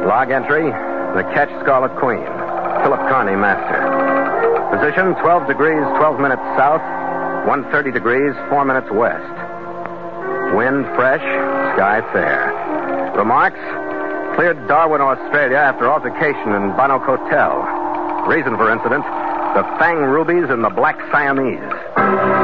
Log entry, the Ketch Scarlet Queen. Philip Carney, master. Position, 12 degrees, 12 minutes south, 130 degrees, 4 minutes west. Wind fresh, sky fair. Remarks, cleared Darwin, Australia after altercation in Bannock Hotel. Reason for incident, the Fang rubies and the Black Siamese.